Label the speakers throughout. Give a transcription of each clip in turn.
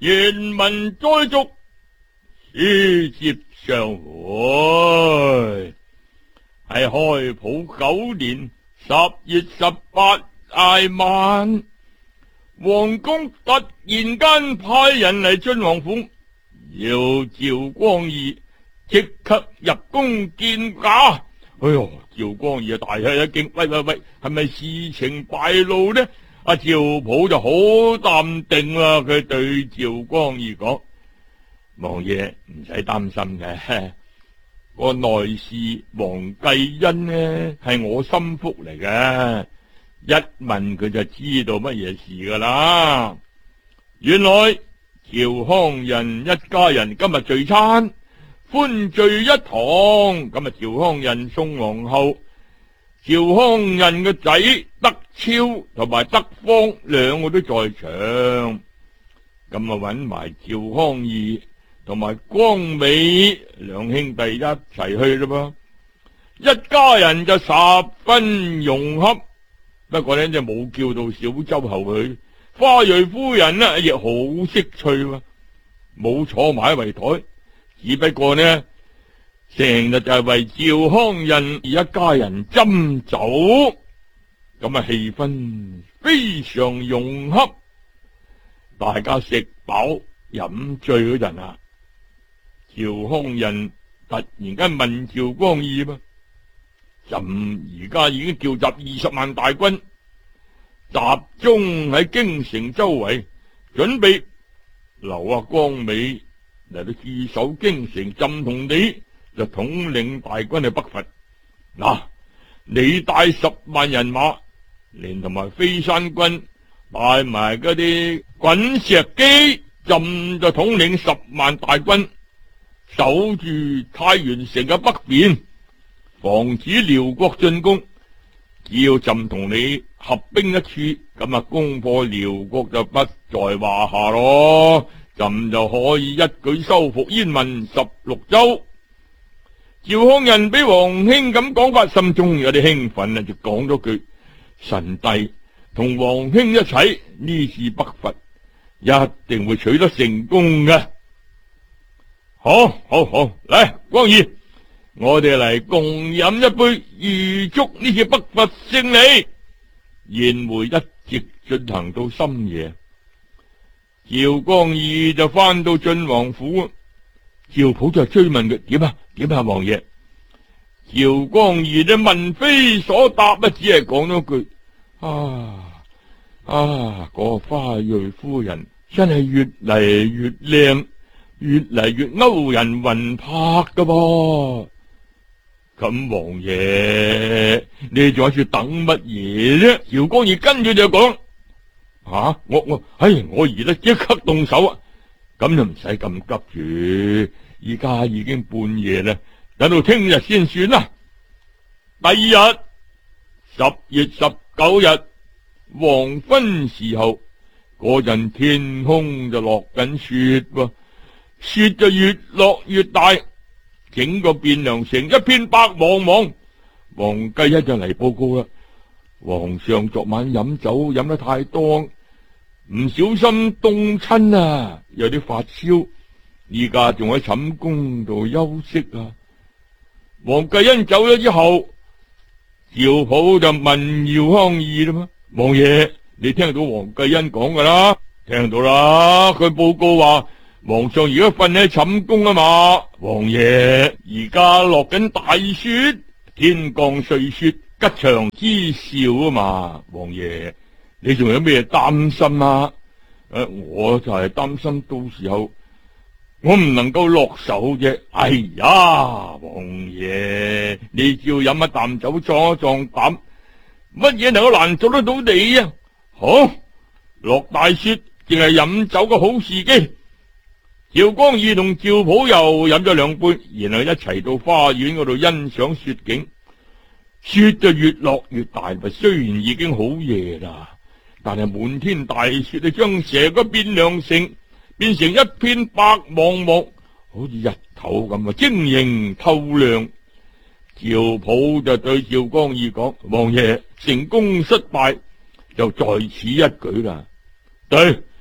Speaker 1: 言文栽續，書接上回。喺開普9年10月18挨晚，皇宮突然間派人嚟晉王府，要趙光義即刻入宮見駕。哎喲，趙光義大吃一驚，喂，係咪事情敗露呢？阿趙普就好淡定啦，佢對趙光義講：王爺唔使擔心嘅，個內侍王繼恩呢係我心腹嚟嘅，一問佢就知道乜嘢事噶啦。原來趙匡胤一家人今日聚餐，歡聚一堂，咁啊趙匡胤宋皇后、趙匡胤嘅仔德超同埋德方兩個都在場，咁啊搵埋趙匡義同埋光美兩兄弟一齊去啦噃，一家人就十分融洽。不過呢，就冇叫到小周后去，花蕊夫人呢亦好識趣喎，冇坐埋喺圍台，只不過呢成日就係為趙匡胤而一家人斟酒，咁啊氣氛非常融洽。大家食飽飲醉嗰陣啊，趙匡胤突然間問趙光義噃：朕而家已經召集20萬大軍，集中喺京城周圍，準備留阿光美嚟到駐守京城，朕同你就統領大軍去北伐。嗱，你帶10萬人馬，連同埋飛山軍，帶埋嗰啲滾石機，朕就統領10萬大軍，守住太原城嘅北邊，防止遼國進攻。只要朕同你合兵一處，咁啊攻破遼國就不在話下咯，朕就可以一舉收復燕文16州。趙匡胤俾皇兄咁講法，心中有啲興奮啊，就講咗句：臣弟同皇兄一齊，呢次北伐一定會取得成功嘅。好，嚟，光義，我哋嚟共飲一杯，預祝呢次北伐勝利。宴會一直進行到深夜，趙光義就翻到晉王府，趙普就追問佢：點啊，王爺？趙光義就問非所答，只係講咗句：個花蕊夫人真係越嚟越靚，越嚟越勾人魂魄噶噃。咁王爺，你仲喺度等乜嘢啫？趙光義跟住就講：我而家即刻動手啊！咁就唔使咁急住，而家已經半夜啦，等到聽日先算啦。第二日10月19日黃昏時候，嗰陣天空就落緊雪喎，雪就越落越大，整個汴梁城一片白茫茫。王繼一就嚟報告啦：皇上昨晚飲酒飲得太多，唔小心凍親啊，有啲發燒，依家仲喺寢宮度休息啊。王繼恩走咗之後，趙普就問趙匡義啦嘛：王爺，你聽到王繼恩講噶啦？聽到啦，佢報告話皇上而家瞓喺寢宮啊嘛。王爺，而家落緊大雪，天降碎雪，吉祥之兆啊嘛。王爺，你仲有咩擔心啊？我就係擔心到時候我唔能夠落手啫。哎呀，王爺，你只要飲一啖酒壯一壯膽，乜嘢能夠難做得到你啊？好，落大雪淨係飲酒嘅好時機。趙光義同趙普又飲咗2杯，然後一齊到花園嗰度欣賞雪景。雪就越落越大，雖然已經好夜啦，但係滿天大雪就將成個汴梁城變成一片白茫茫，好似日頭咁啊，晶瑩透亮。趙普就對趙光義講：王爺，成功失敗就在此一舉啦。對，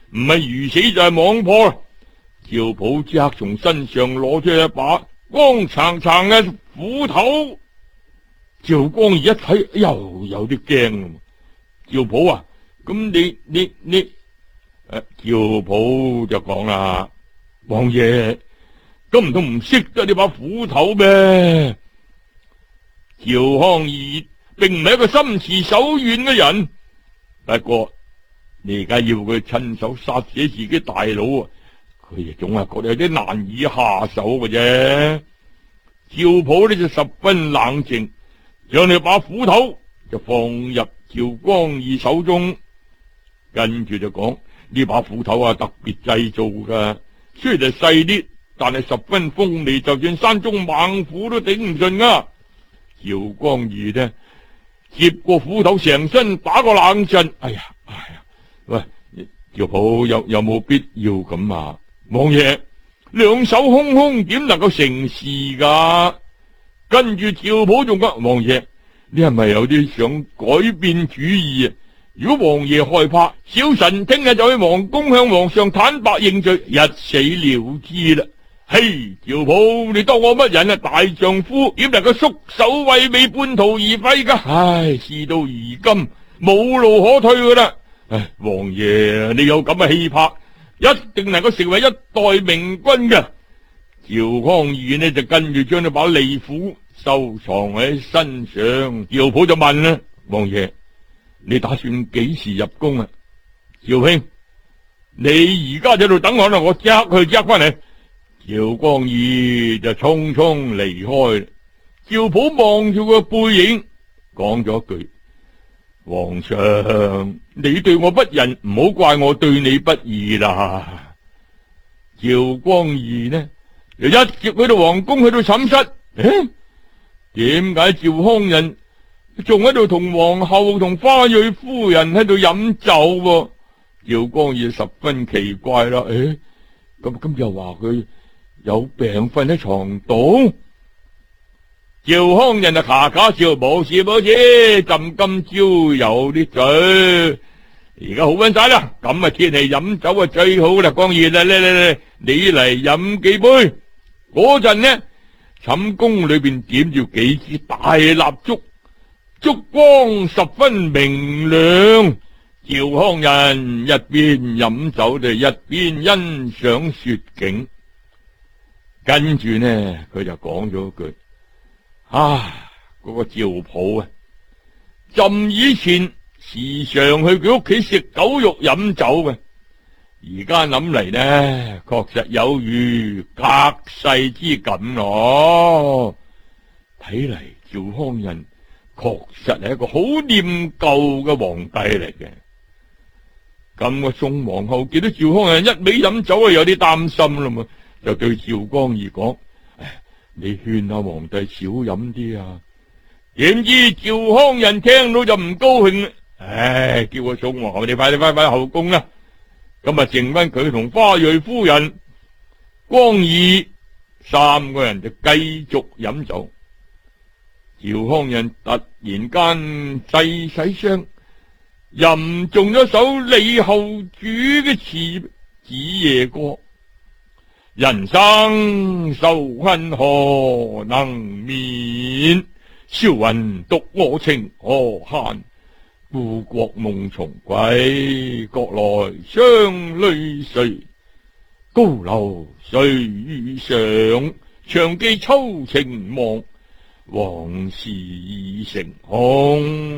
Speaker 1: 唔係如死就係網破啦。趙普即刻從身上攞出一把光燦燦嘅斧頭。趙光義一睇又有啲驚。趙普啊，咁你趙普就講啦，王爺咁唔通唔識得呢把斧頭咩？趙匡義並唔係一個心慈手軟嘅人，不過你而家要佢親手殺死自己大佬啊，佢亦總係覺得有啲難以下手嘅啫。趙普呢就十分冷靜，將呢把斧頭就放入趙光義手中，跟住就講，呢把斧頭啊特別製造噶，雖然係細啲，但係十分鋒利，就算山中猛虎都頂唔順啊。趙光義呢接過斧頭，成身打個冷震。哎呀，喂，趙普有冇必要咁啊？王爺兩手空空點能夠成事噶？跟住趙普仲講，王爺你係咪有啲想改變主意啊？如果王爺害怕，小臣聽日就去皇宮向皇上坦白認罪，一死了之啦。嘿，趙普，你當我乜人啊？大丈夫點能夠束手畏尾，半途而廢噶？唉，事到如今冇路可退噶啦。唉，王爺你有咁嘅氣魄，一定能夠成為一代明君嘅。趙匡義呢就跟住將呢把利斧收藏喺身上。趙普就問啦，王爺你打算幾時入宮啊？趙兄，你而家喺度等我啦，我即刻去即刻翻嚟。趙光義就匆匆離開。趙普望住個背影，講咗一句，皇上你對我不仁，唔好怪我對你不義啦。趙光義呢就一直去到皇宮，去到寢室。點解趙匡胤仲喺度同皇后同花蕊夫人喺度飲酒？趙光義十分奇怪啦。咁又話佢有病瞓喺床度。趙匡胤就咔咔笑，冇事，朕今朝有啲醉，而家好返晒啦。咁啊天氣飲酒啊最好啦。光義你嚟飲幾杯。嗰陣呢，寢宮裏邊點住幾支大蠟燭，燭光十分明亮。趙匡胤一邊飲酒就一邊欣賞雪景。跟住呢，佢就講咗句：嗰個趙普啊，朕以前時常去佢屋企食狗肉飲酒嘅，而家諗嚟呢，確實有如隔世之感咯。睇嚟趙匡胤確實係一個好念舊嘅皇帝嚟嘅。咁個宋皇后見到趙匡胤一味飲酒啊，有啲擔心啦嘛，就對趙光義講：你勸下皇帝少飲啲啊。點知趙匡胤聽到就唔高興啦，叫個宋皇后你快啲後宮啦。咁啊剩翻佢同花蕊夫人、光義三個人就繼續飲酒。趙匡胤突然間細細聲吟誦咗首李後主嘅詞子夜歌：人生受困何能免，朝雲獨我情何限。故國夢重歸，國內雙淚垂。高樓歲月上，長記秋情望。往事已成空。